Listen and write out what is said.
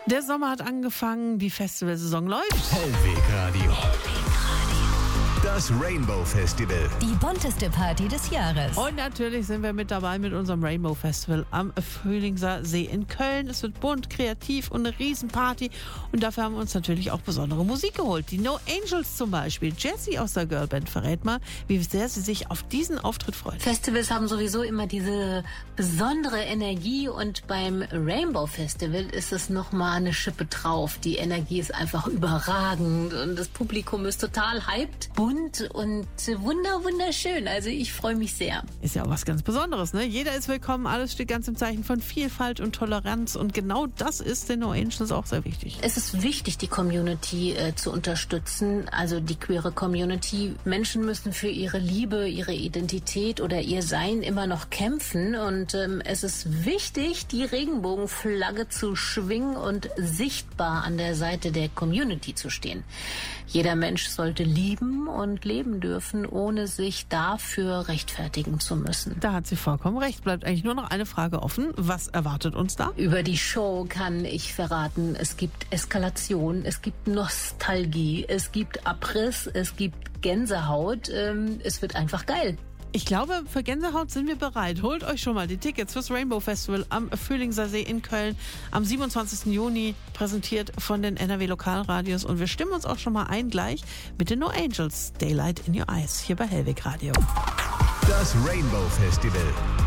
Der Sommer hat angefangen, die Festivalsaison läuft. Hellweg Radio. Das Rainbow Festival. Die bunteste Party des Jahres. Und natürlich sind wir mit dabei mit unserem Rainbow Festival am Frühlingser See in Köln. Es wird bunt, kreativ und eine Riesenparty. Und dafür haben wir uns natürlich auch besondere Musik geholt. Die No Angels zum Beispiel. Jessie aus der Girlband verrät mal, wie sehr sie sich auf diesen Auftritt freut. Festivals haben sowieso immer diese besondere Energie und beim Rainbow Festival ist es nochmal eine Schippe drauf. Die Energie ist einfach überragend und das Publikum ist total hyped. Bunt und wunderschön. Also ich freue mich sehr. Ist ja auch was ganz Besonderes, ne? Jeder ist willkommen, alles steht ganz im Zeichen von Vielfalt und Toleranz und genau das ist den No Angels auch sehr wichtig. Es ist wichtig, die Community zu unterstützen, also die queere Community. Menschen müssen für ihre Liebe, ihre Identität oder ihr Sein immer noch kämpfen und es ist wichtig, die Regenbogenflagge zu schwingen und sichtbar an der Seite der Community zu stehen. Jeder Mensch sollte lieben und leben dürfen, ohne sich dafür rechtfertigen zu müssen. Da hat sie vollkommen recht. Bleibt eigentlich nur noch eine Frage offen. Was erwartet uns da? Über die Show kann ich verraten, es gibt Eskalation, es gibt Nostalgie, es gibt Abriss, es gibt Gänsehaut. Es wird einfach geil. Ich glaube, für Gänsehaut sind wir bereit. Holt euch schon mal die Tickets fürs Rainbow Festival am Frühlingser See in Köln am 27. Juni, präsentiert von den NRW Lokalradios. Und wir stimmen uns auch schon mal ein gleich mit den No Angels, Daylight in Your Eyes, hier bei Hellweg Radio. Das Rainbow Festival.